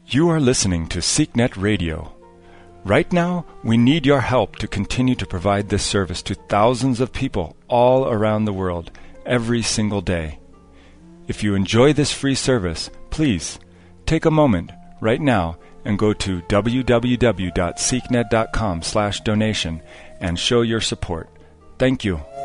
You are listening to SeekNet Radio. Right now, we need your help to continue to provide this service to thousands of people all around the world every single day. If you enjoy this free service, please take a moment right now and go to www.seeknet.com/donation and show your support. Thank you.